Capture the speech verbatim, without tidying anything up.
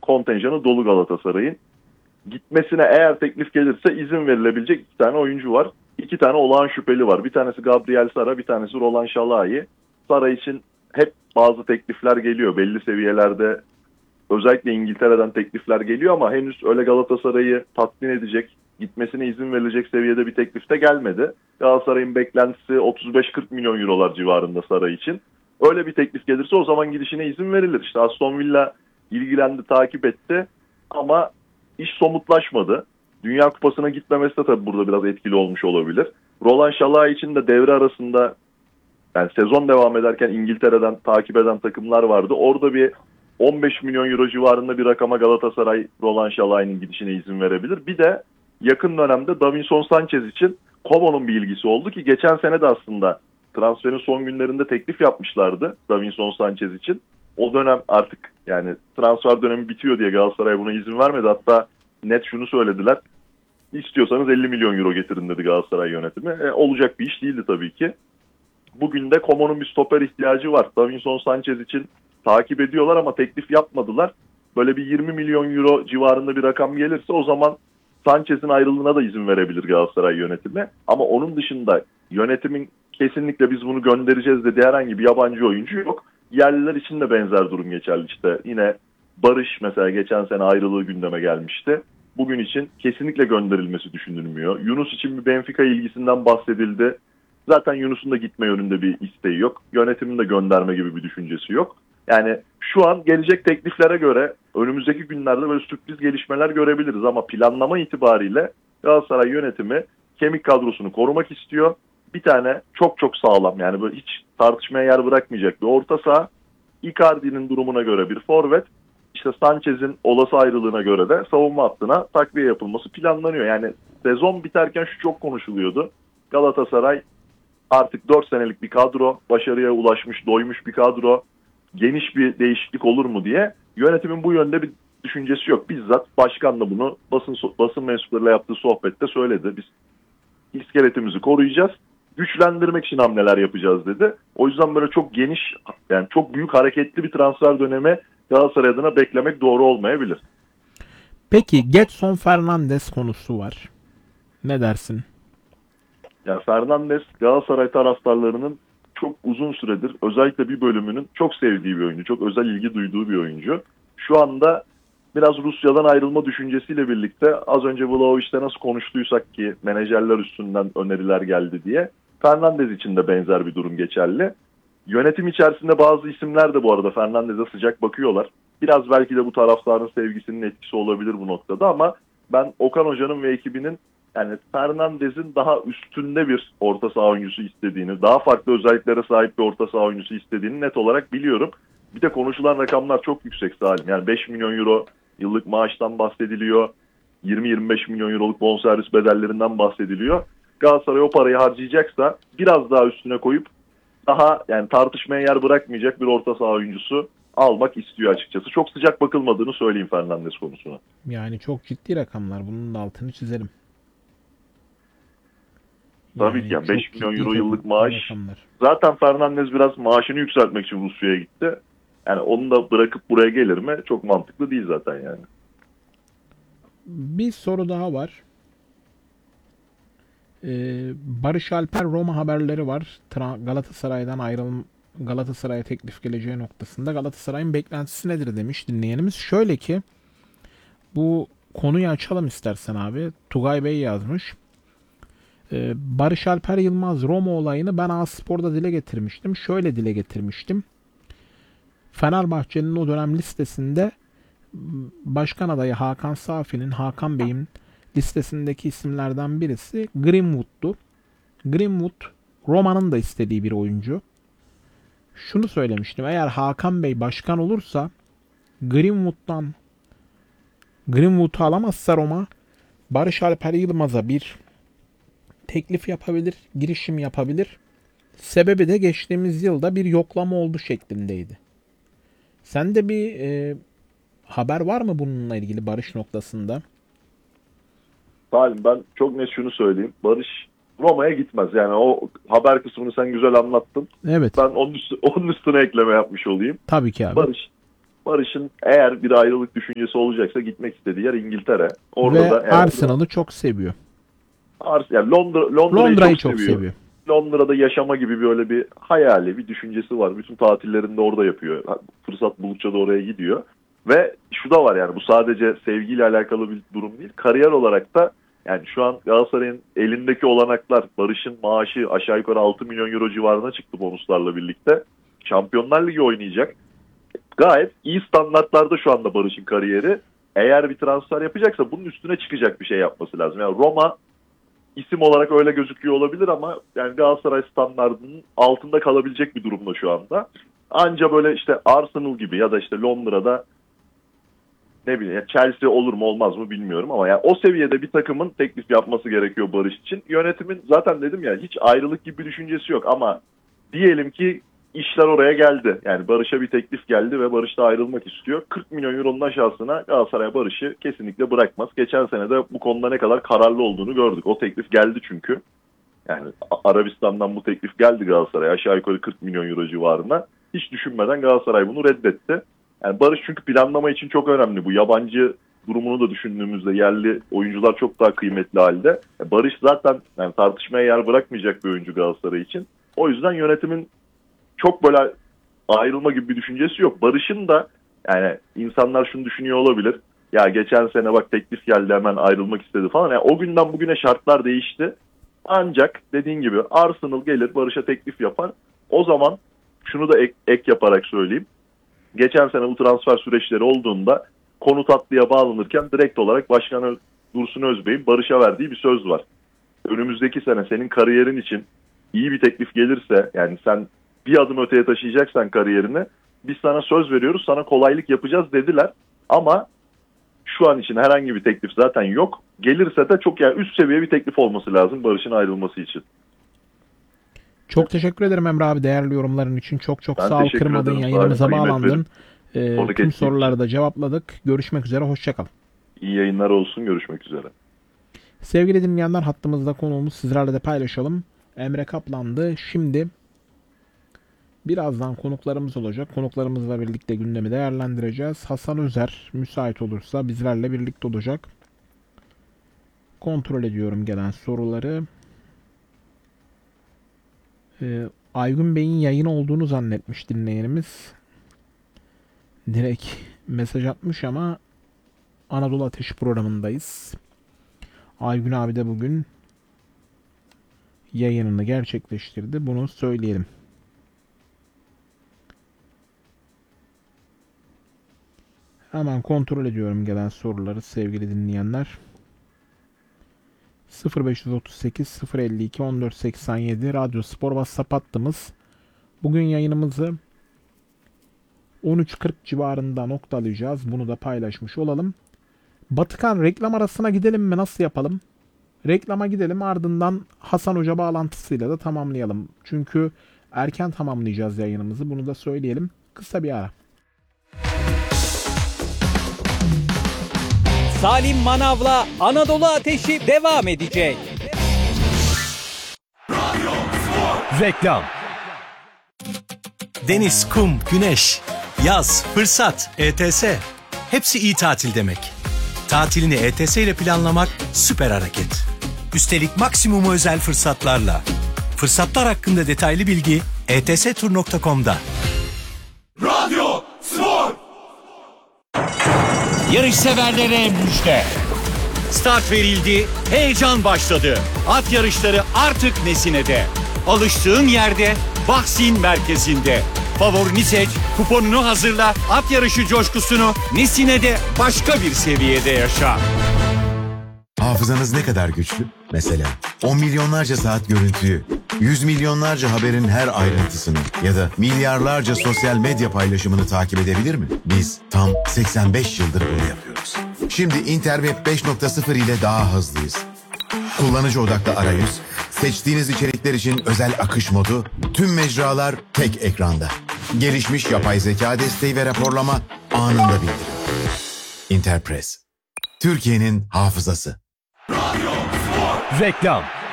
kontenjanı dolu Galatasaray'ın. Gitmesine eğer teklif gelirse izin verilebilecek iki tane oyuncu var. İki tane olağan şüpheli var. Bir tanesi Gabriel Sara, bir tanesi Roland Şalai. Sara için hep bazı teklifler geliyor. Belli seviyelerde özellikle İngiltere'den teklifler geliyor ama henüz öyle Galatasaray'ı tatmin edecek, gitmesine izin verilecek seviyede bir teklif de gelmedi. Galatasaray'ın beklentisi otuz beş kırk milyon eurolar civarında Sara için. Öyle bir teklif gelirse o zaman gidişine izin verilir. İşte Aston Villa ilgilendi, takip etti ama iş somutlaşmadı. Dünya Kupası'na gitmemesi de tabii burada biraz etkili olmuş olabilir. Roland Şalai için de devre arasında, yani sezon devam ederken İngiltere'den takip eden takımlar vardı. Orada bir on beş milyon euro civarında bir rakama Galatasaray Roland Şalai'nin gidişine izin verebilir. Bir de yakın dönemde Davinson Sanchez için Como'nun bir ilgisi oldu ki geçen sene de aslında transferin son günlerinde teklif yapmışlardı Davinson Sanchez için. O dönem artık yani transfer dönemi bitiyor diye Galatasaray buna izin vermedi. Hatta net şunu söylediler. İstiyorsanız elli milyon euro getirin dedi Galatasaray yönetimi. E, olacak bir iş değildi tabii ki. Bugün de Como'nun bir stoper ihtiyacı var. Davinson Sanchez için takip ediyorlar ama teklif yapmadılar. Böyle bir yirmi milyon euro civarında bir rakam gelirse o zaman Sanchez'in ayrılığına da izin verebilir Galatasaray yönetimi. Ama onun dışında yönetimin kesinlikle biz bunu göndereceğiz dediği herhangi bir yabancı oyuncu yok. Yerliler için de benzer durum geçerli işte. Yine Barış mesela geçen sene ayrılığı gündeme gelmişti. Bugün için kesinlikle gönderilmesi düşünülmüyor. Yunus için bir Benfica ilgisinden bahsedildi. Zaten Yunus'un da gitme yönünde bir isteği yok. Yönetimin de gönderme gibi bir düşüncesi yok. Yani şu an gelecek tekliflere göre önümüzdeki günlerde böyle sürpriz gelişmeler görebiliriz. Ama planlama itibariyle Galatasaray yönetimi kemik kadrosunu korumak istiyor. Bir tane çok çok sağlam, yani böyle hiç tartışmaya yer bırakmayacak bir orta saha. Icardi'nin durumuna göre bir forvet. İşte Sanchez'in olası ayrılığına göre de savunma hattına takviye yapılması planlanıyor. Yani sezon biterken şu çok konuşuluyordu. Galatasaray artık dört senelik bir kadro, başarıya ulaşmış, doymuş bir kadro, geniş bir değişiklik olur mu diye. Yönetimin bu yönde bir düşüncesi yok. Bizzat başkan da bunu basın basın mensuplarıyla yaptığı sohbette söyledi. Biz iskeletimizi koruyacağız, güçlendirmek için hamleler yapacağız dedi. O yüzden böyle çok geniş, yani çok büyük hareketli bir transfer dönemi Galatasaray adına beklemek doğru olmayabilir. Peki Gedson Fernandes konusu var. Ne dersin? Yani Fernandes Galatasaray taraftarlarının çok uzun süredir özellikle bir bölümünün çok sevdiği bir oyuncu. Çok özel ilgi duyduğu bir oyuncu. Şu anda biraz Rusya'dan ayrılma düşüncesiyle birlikte az önce Vlahovic'te nasıl konuştuysak ki menajerler üstünden öneriler geldi diye Fernandes için de benzer bir durum geçerli. Yönetim içerisinde bazı isimler de bu arada Fernandes'e sıcak bakıyorlar. Biraz belki de bu taraftarın sevgisinin etkisi olabilir bu noktada ama ben Okan Hoca'nın ve ekibinin yani Fernandes'in daha üstünde bir orta saha oyuncusu istediğini, daha farklı özelliklere sahip bir orta saha oyuncusu istediğini net olarak biliyorum. Bir de konuşulan rakamlar çok yüksek Salim. Yani beş milyon euro yıllık maaştan bahsediliyor. yirmi yirmi beş milyon euroluk bonservis bedellerinden bahsediliyor. Galatasaray o parayı harcayacaksa biraz daha üstüne koyup daha yani tartışmaya yer bırakmayacak bir orta saha oyuncusu almak istiyor açıkçası. Çok sıcak bakılmadığını söyleyeyim Fernandes konusuna. Yani çok ciddi rakamlar. Bunun da altını çizelim. Tabii Yani ki yani beş milyon euro ciddi yıllık maaş. rakamlar. Zaten Fernandes biraz maaşını yükseltmek için Rusya'ya gitti. Yani onu da bırakıp buraya gelir mi? Çok mantıklı değil zaten yani. Bir soru daha var. Ee, Barış Alper Roma haberleri var. Tra- Galatasaray'dan ayrılım Galatasaray'a teklif geleceği noktasında Galatasaray'ın beklentisi nedir demiş dinleyenimiz. Şöyle ki bu konuyu açalım istersen abi. Tugay Bey yazmış. Ee, Barış Alper Yılmaz Roma olayını ben A-Spor'da dile getirmiştim. Şöyle dile getirmiştim. Fenerbahçe'nin o dönem listesinde başkan adayı Hakan Safi'nin, Hakan Bey'in listesindeki isimlerden birisi Greenwood'tu. Greenwood Roma'nın da istediği bir oyuncu. Şunu söylemiştim. Eğer Hakan Bey başkan olursa Greenwood'dan Greenwood'u alamazsa Roma Barış Alper Yılmaz'a bir teklif yapabilir, girişim yapabilir. Sebebi de geçtiğimiz yılda bir yoklama oldu şeklindeydi. Sende bir e, haber var mı bununla ilgili Barış noktasında? Salim ben çok net şunu söyleyeyim. Barış Roma'ya gitmez. Yani o haber kısmını sen güzel anlattın. Evet. Ben onun, üstü, onun üstüne ekleme yapmış olayım. Tabii ki abi. Barış Barış'ın eğer bir ayrılık düşüncesi olacaksa gitmek istediği yer İngiltere. Orada Ve da eğer, Arsenal'ı çok seviyor. Ars yani Londra, Londra'yı, Londra'yı çok, çok seviyor. seviyor. Londra'da yaşama gibi böyle bir hayali, bir düşüncesi var. Bütün tatillerini de orada yapıyor. Fırsat buldukça da oraya gidiyor. Ve şu da var, yani bu sadece sevgiyle alakalı bir durum değil. Kariyer olarak da yani şu an Galatasaray'ın elindeki olanaklar, Barış'ın maaşı aşağı yukarı altı milyon euro civarına çıktı bonuslarla birlikte. Şampiyonlar Ligi oynayacak. Gayet iyi standartlarda şu anda Barış'ın kariyeri. Eğer bir transfer yapacaksa bunun üstüne çıkacak bir şey yapması lazım. Yani Roma isim olarak öyle gözüküyor olabilir ama yani Galatasaray standartının altında kalabilecek bir durumda şu anda. Anca böyle işte Arsenal gibi ya da işte Londra'da, ne bileyim Chelsea olur mu olmaz mı bilmiyorum ama yani o seviyede bir takımın teklif yapması gerekiyor Barış için. Yönetimin zaten dedim ya hiç ayrılık gibi bir düşüncesi yok ama diyelim ki işler oraya geldi. Yani Barış'a bir teklif geldi ve Barış da ayrılmak istiyor. kırk milyon euronun aşağısına Galatasaray Barış'ı kesinlikle bırakmaz. Geçen sene de bu konuda ne kadar kararlı olduğunu gördük. O teklif geldi çünkü. Yani Arabistan'dan bu teklif geldi Galatasaray'a aşağı yukarı kırk milyon euro civarına. Hiç düşünmeden Galatasaray bunu reddetti. Yani Barış çünkü planlama için çok önemli. Bu yabancı durumunu da düşündüğümüzde yerli oyuncular çok daha kıymetli halde. Barış zaten yani tartışmaya yer bırakmayacak bir oyuncu Galatasaray için. O yüzden yönetimin çok böyle ayrılma gibi bir düşüncesi yok. Barış'ın da yani insanlar şunu düşünüyor olabilir. Ya geçen sene bak teklif geldi hemen ayrılmak istedi falan. Yani o günden bugüne şartlar değişti. Ancak dediğin gibi Arsenal gelir Barış'a teklif yapar. O zaman şunu da ek, ek yaparak söyleyeyim. Geçen sene bu transfer süreçleri olduğunda konu tatlıya bağlanırken direkt olarak Başkan Dursun Özbey'in Barış'a verdiği bir söz var. Önümüzdeki sene senin kariyerin için iyi bir teklif gelirse, yani sen bir adım öteye taşıyacaksan kariyerini, biz sana söz veriyoruz, sana kolaylık yapacağız dediler. Ama şu an için herhangi bir teklif zaten yok. Gelirse de çok yani üst seviye bir teklif olması lazım Barış'ın ayrılması için. Çok teşekkür ederim Emre abi değerli yorumların için. Çok çok Ben sağ ol, teşekkür kırmadın, ederim. yayınımıza Kıymet bağlandın. Ee, Konuk tüm ettiğin soruları da cevapladık. Görüşmek üzere, hoşça kal. İyi yayınlar olsun, görüşmek üzere. Sevgili dinleyenler, hattımızda konuğumuz sizlerle de paylaşalım. Emre Kaplan'dı. Şimdi birazdan konuklarımız olacak. Konuklarımızla birlikte gündemi değerlendireceğiz. Hasan Özer müsait olursa bizlerle birlikte olacak. Kontrol ediyorum gelen soruları. Ee, Aygün Bey'in yayın olduğunu zannetmiş dinleyenimiz. Direkt mesaj atmış ama Anadolu Ateşi programındayız. Aygün abi de bugün yayınını gerçekleştirdi. Bunu söyleyelim. Hemen kontrol ediyorum gelen soruları sevgili dinleyenler. sıfır beş otuz sekiz sıfır elli iki on dört seksen yedi Radyo Spor WhatsApp hattımız. Bugün yayınımızı on üç kırk civarında noktalayacağız. Bunu da paylaşmış olalım. Batıkan, reklam arasına gidelim mi? Nasıl yapalım? Reklama gidelim, ardından Hasan Hoca bağlantısıyla da tamamlayalım. Çünkü erken tamamlayacağız yayınımızı. Bunu da söyleyelim. Kısa bir ara. Salim Manav'la Anadolu Ateşi devam edecek. Reklam. Deniz, kum, güneş, yaz, fırsat, E T S. Hepsi iyi tatil demek. Tatilini E T S ile planlamak süper hareket. Üstelik maksimum özel fırsatlarla. Fırsatlar hakkında detaylı bilgi e t s tur nokta com'da. Radyo Spor. Yarış severlere müjde. Start verildi, heyecan başladı. At yarışları artık Nesine'de. Alıştığın yerde, Bahsin merkezinde. Favorini seç, kuponunu hazırla, at yarışı coşkusunu Nesine'de başka bir seviyede yaşa. Hafızanız ne kadar güçlü? Mesela on milyonlarca saat görüntüyü, yüz milyonlarca haberin her ayrıntısını ya da milyarlarca sosyal medya paylaşımını takip edebilir mi? Biz tam seksen beş yıldır bunu yapıyoruz. Şimdi Interweb beş nokta sıfır ile daha hızlıyız. Kullanıcı odaklı arayüz, seçtiğiniz içerikler için özel akış modu, tüm mecralar tek ekranda. Gelişmiş yapay zeka desteği ve raporlama anında bildirim. Interpress, Türkiye'nin hafızası. Reklam.